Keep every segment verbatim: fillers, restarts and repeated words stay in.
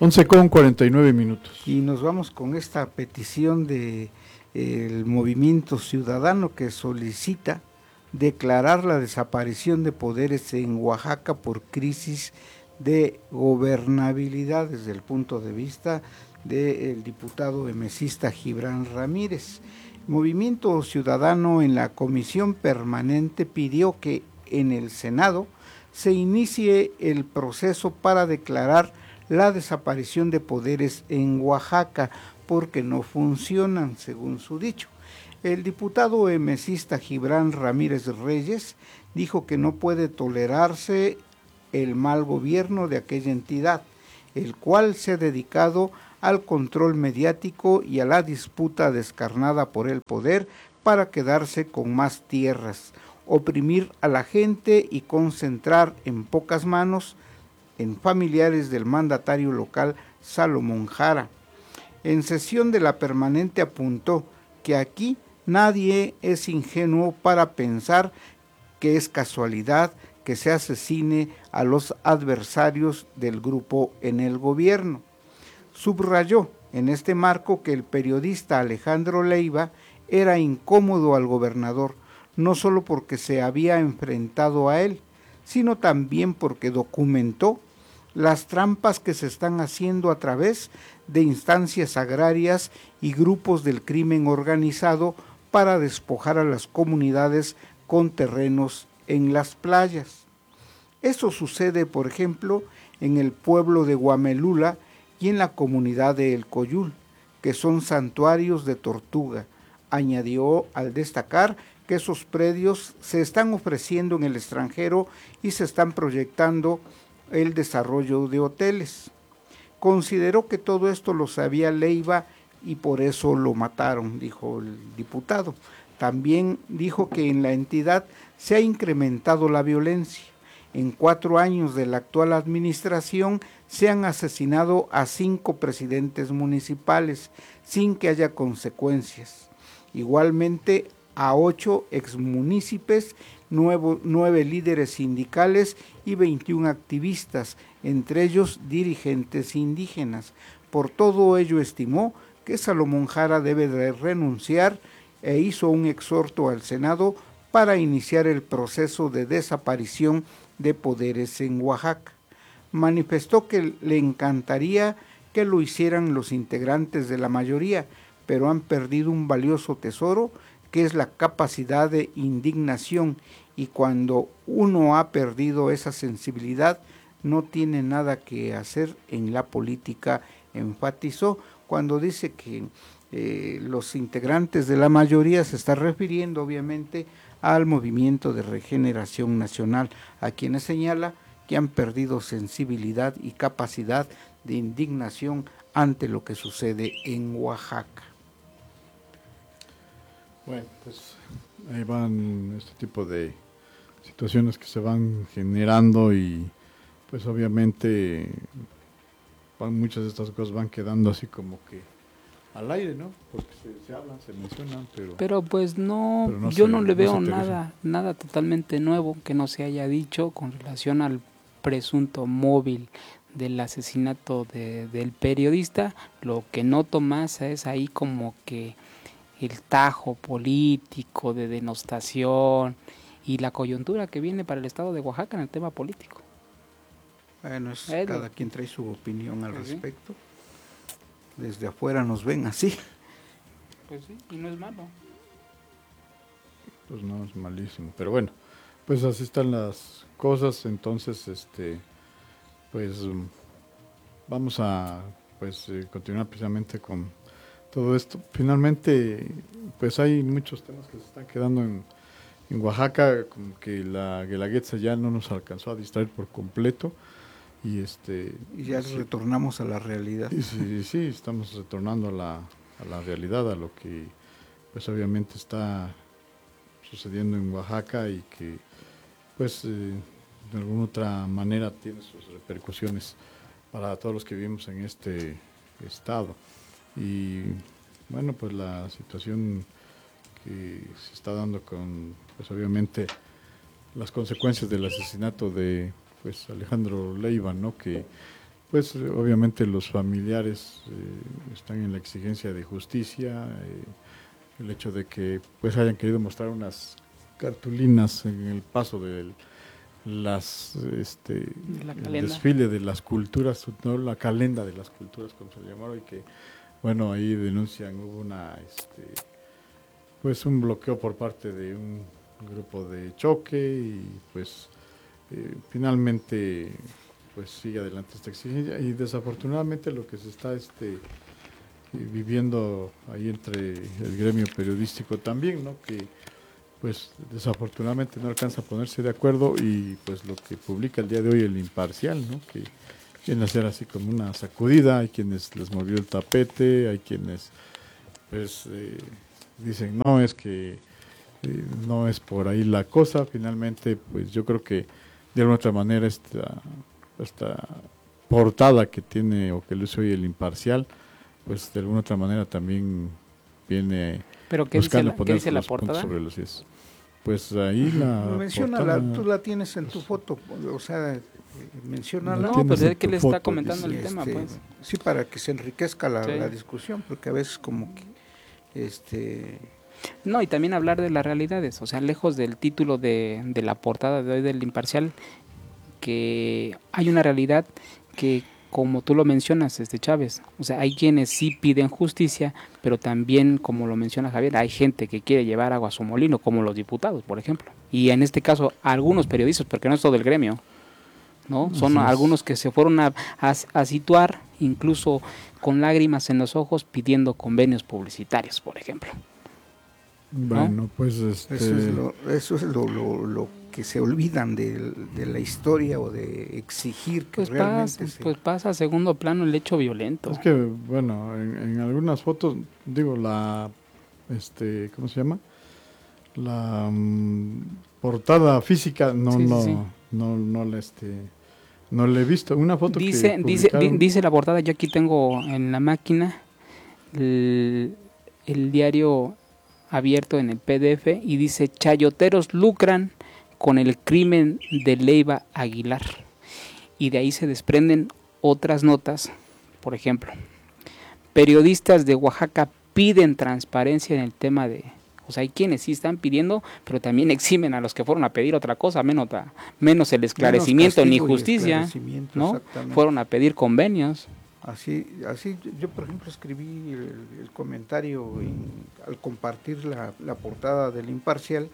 once con cuarenta y nueve minutos. Y nos vamos con esta petición de eh, el Movimiento Ciudadano que solicita declarar la desaparición de poderes en Oaxaca por crisis de gobernabilidad desde el punto de vista del diputado emesista Gibran Ramírez. Movimiento Ciudadano en la comisión permanente pidió que en el Senado se inicie el proceso para declarar la desaparición de poderes en Oaxaca porque no funcionan, según su dicho. El diputado emesista Gibran Ramírez Reyes dijo que no puede tolerarse el mal gobierno de aquella entidad, el cual se ha dedicado al control mediático y a la disputa descarnada por el poder para quedarse con más tierras, oprimir a la gente y concentrar en pocas manos en familiares del mandatario local Salomón Jara. En sesión de la permanente apuntó que aquí nadie es ingenuo para pensar que es casualidad que se asesine a los adversarios del grupo en el gobierno. Subrayó en este marco que el periodista Alejandro Leiva era incómodo al gobernador, no solo porque se había enfrentado a él, sino también porque documentó las trampas que se están haciendo a través de instancias agrarias y grupos del crimen organizado para despojar a las comunidades con terrenos en las playas. Eso sucede, por ejemplo, en el pueblo de Guamelula y en la comunidad de El Coyul, que son santuarios de tortuga. Añadió al destacar que esos predios se están ofreciendo en el extranjero y se están proyectando el desarrollo de hoteles. Consideró que todo esto lo sabía Leiva y por eso lo mataron, dijo el diputado. También dijo que en la entidad se ha incrementado la violencia. En cuatro años de la actual administración se han asesinado a cinco presidentes municipales sin que haya consecuencias. Igualmente a ocho exmunícipes, nuevo, nueve líderes sindicales y veintiún activistas, entre ellos dirigentes indígenas. Por todo ello estimó que Salomón Jara debe de renunciar e hizo un exhorto al Senado para iniciar el proceso de desaparición de poderes en Oaxaca. Manifestó que le encantaría que lo hicieran los integrantes de la mayoría, pero han perdido un valioso tesoro que es la capacidad de indignación, y cuando uno ha perdido esa sensibilidad no tiene nada que hacer en la política, enfatizó cuando dice que eh, los integrantes de la mayoría se está refiriendo obviamente al Movimiento de Regeneración Nacional, a quienes señala que han perdido sensibilidad y capacidad de indignación ante lo que sucede en Oaxaca. Bueno, pues ahí van este tipo de situaciones que se van generando y pues obviamente van, muchas de estas cosas van quedando así como que al aire, ¿no? Porque se, se hablan, se mencionan, pero... Pero pues no, pero no yo se, no le no veo nada, nada totalmente nuevo que no se haya dicho con relación al presunto móvil del asesinato de, del periodista. Lo que noto más es ahí como que el tajo político de denostación y la coyuntura que viene para el estado de Oaxaca en el tema político. Bueno, es, es cada lo... quien trae su opinión al pues respecto. Sí. Desde afuera nos ven así. Pues sí, y no es malo. Pues no, es malísimo. Pero bueno, pues así están las cosas. Entonces, este, pues vamos a pues eh, continuar precisamente con todo esto. Finalmente, pues hay muchos temas que se están quedando en, en Oaxaca, como que la Guelaguetza ya no nos alcanzó a distraer por completo. Y este y ya sí, retornamos a la realidad. Sí, sí, sí, estamos retornando a la, a la realidad, a lo que pues obviamente está sucediendo en Oaxaca y que pues eh, de alguna otra manera tiene sus repercusiones para todos los que vivimos en este estado. Y bueno, pues la situación que se está dando con pues obviamente las consecuencias del asesinato de pues Alejandro Leiva, ¿no? Que pues obviamente los familiares eh, están en la exigencia de justicia, eh, el hecho de que pues hayan querido mostrar unas cartulinas en el paso del las este La el calenda. desfile de las culturas, no la calenda de las culturas como se le llamaron, y que bueno ahí denuncian hubo una este pues un bloqueo por parte de un grupo de choque y pues eh, finalmente pues sigue adelante esta exigencia y desafortunadamente lo que se está este viviendo ahí entre el gremio periodístico también, ¿no? Que pues desafortunadamente no alcanza a ponerse de acuerdo y pues lo que publica el día de hoy el Imparcial, ¿no? Que viene a ser así como una sacudida, hay quienes les movió el tapete, hay quienes pues eh, dicen no, es que eh, no es por ahí la cosa, finalmente pues yo creo que de alguna otra manera esta, esta portada que tiene o que luce hoy el Imparcial, pues de alguna otra manera también viene ¿Pero qué dice buscando la, poner qué dice la los puntos portada? sobre los is. Pues ahí la Menciónala, portada, tú la tienes en tu foto, o sea, menciónala. La No, tienes pues en es que tu le está foto, comentando dice. el tema, Este, pues. Sí, para que se enriquezca la, Sí. la discusión, porque a veces como que, este, No, y también hablar de las realidades, o sea, lejos del título de, de la portada de hoy del Imparcial, que hay una realidad que, como tú lo mencionas, este Chávez, o sea, hay quienes sí piden justicia, pero también, como lo menciona Javier, hay gente que quiere llevar agua a su molino, como los diputados, por ejemplo. Y en este caso, algunos periodistas, porque no es todo el gremio, ¿no? Son Así es. algunos que se fueron a, a, a situar, incluso con lágrimas en los ojos, pidiendo convenios publicitarios, por ejemplo. bueno, pues este eso es lo, eso es lo, lo, lo que se olvidan de, de la historia o de exigir que Pues realmente pasa, se- pues pasa a segundo plano el hecho violento. es que bueno, en, en algunas fotos digo la este, ¿cómo se llama? La mm, portada física no Sí, sí, no, sí. no no la este no le he visto una foto Dice, que dice, di- publicaron. dice la portada, yo aquí tengo en la máquina el, el diario abierto en el P D F y dice: chayoteros lucran con el crimen de Leiva Aguilar. Y de ahí se desprenden otras notas, por ejemplo, periodistas de Oaxaca piden transparencia en el tema de... O sea, hay quienes sí están pidiendo, pero también eximen a los que fueron a pedir otra cosa, menos, menos el esclarecimiento menos ni castigo y justicia, esclarecimiento, ¿no? exactamente. Fueron a pedir convenios. Así, así yo por ejemplo escribí el, el comentario en- al compartir la, la portada del Imparcial,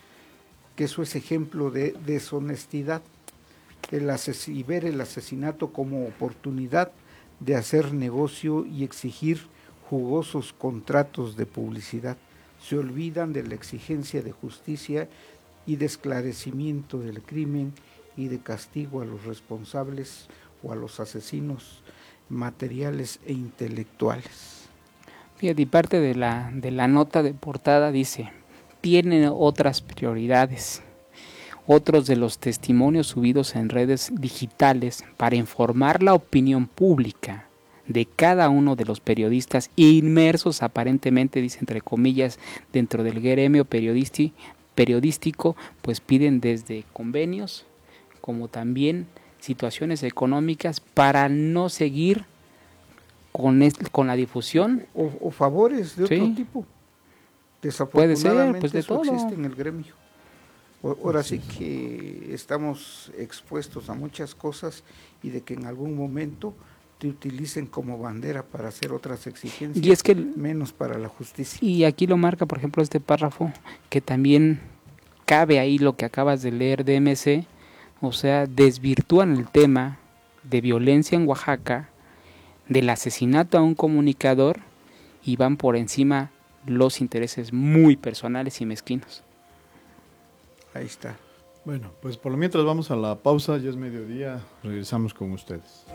que eso es ejemplo de deshonestidad, el ases- y ver el asesinato como oportunidad de hacer negocio y exigir jugosos contratos de publicidad. Se olvidan de la exigencia de justicia y de esclarecimiento del crimen y de castigo a los responsables o a los asesinos materiales e intelectuales. Fíjate, y parte de la, de la nota de portada dice: tienen otras prioridades. Otros de los testimonios subidos en redes digitales para informar la opinión pública de cada uno de los periodistas inmersos aparentemente, dice entre comillas, dentro del gremio periodisti- periodístico, pues piden desde convenios como también situaciones económicas para no seguir con, est- con la difusión. O, o favores de otro Sí. tipo. Puede Desafortunadamente ser, pues, de eso todo. existe en el gremio. O- Ahora sí que estamos expuestos a muchas cosas y de que en algún momento te utilicen como bandera para hacer otras exigencias, Y es que el- menos para la justicia. Y aquí lo marca, por ejemplo, este párrafo, que también cabe ahí lo que acabas de leer de M C, o sea, desvirtúan el tema de violencia en Oaxaca, del asesinato a un comunicador, y van por encima los intereses muy personales y mezquinos. Ahí está. Bueno, pues por lo mientras vamos a la pausa, ya es mediodía, regresamos con ustedes.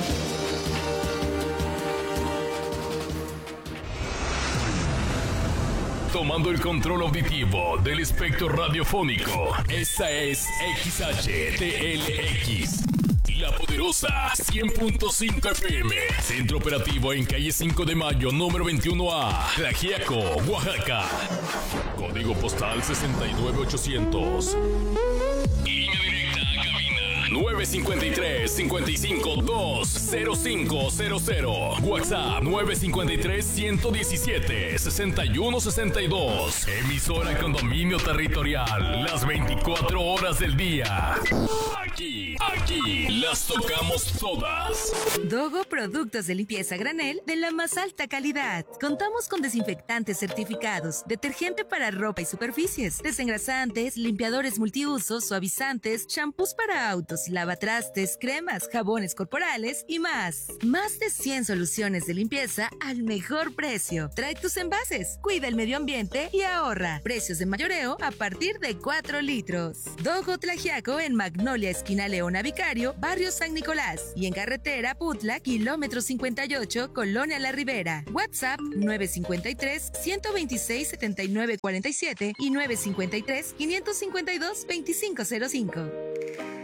Tomando el control auditivo del espectro radiofónico. Esta es X H T L X. La Poderosa cien punto cinco F M. Centro operativo en calle cinco de mayo, número veintiuno A. Tlaxiaco, Oaxaca. Código postal sesenta y nueve ochocientos. Línea directa a cabina nueve cinco tres, cinco cinco dos, cero cinco cero cero. WhatsApp nueve cinco tres, uno uno siete, seis uno seis dos. Emisora con dominio territorial las veinticuatro horas del día. Aquí, aquí las tocamos todas. Dogo Productos de Limpieza Granel de la más alta calidad. Contamos con desinfectantes certificados, detergente para ropa y superficies, desengrasantes, limpiadores multiusos, suavizantes, champús para autos, lavatrastes, cremas, jabones corporales y más. Más de cien soluciones de limpieza al mejor precio. Trae tus envases, cuida el medio ambiente y ahorra. Precios de mayoreo a partir de cuatro litros. Dogo Tlaxiaco en Magnolia, esquina Leona Vicario, barrio San Nicolás, y en carretera Putla, kilómetro cincuenta y ocho, Colonia La Ribera. WhatsApp nueve cinco tres, uno dos seis, siete nueve cuatro siete y nueve cinco tres, cinco cinco dos, dos cinco cero cinco.